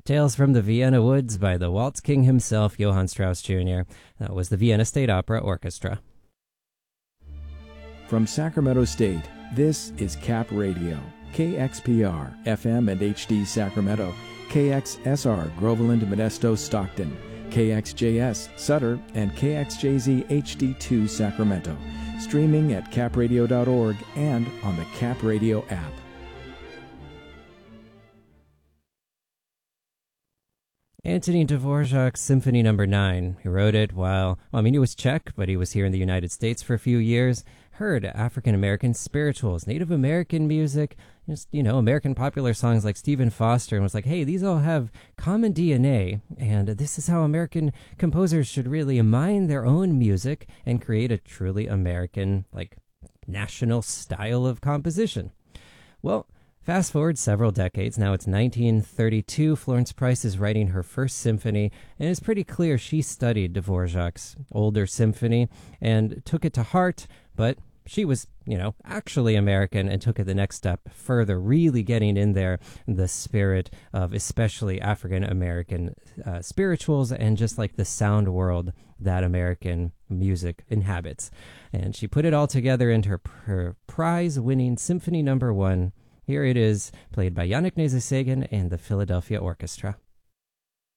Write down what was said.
Tales from the Vienna Woods by the Waltz King himself, Johann Strauss Jr. That was the Vienna State Opera Orchestra. From Sacramento State, this is Cap Radio, KXPR, FM and HD Sacramento, KXSR, Groveland, Modesto, Stockton, KXJS, Sutter, and KXJZ HD2 Sacramento. Streaming at capradio.org and on the Cap Radio app. Antonin Dvorak's Symphony No. 9. He wrote it while, he was Czech, but he was here in the United States for a few years. Heard African-American spirituals, Native American music, just, American popular songs like Stephen Foster, and was like, hey, these all have common DNA, and this is how American composers should really mine their own music and create a truly American, national style of composition. Well, fast forward several decades, now it's 1932, Florence Price is writing her first symphony, and it's pretty clear she studied Dvorak's older symphony and took it to heart, but she was, actually American and took it the next step further, really getting in there the spirit of especially African-American spirituals and just the sound world that American music inhabits. And she put it all together into her prize-winning Symphony No. 1. Here it is, played by Yannick Nézet-Séguin and the Philadelphia Orchestra.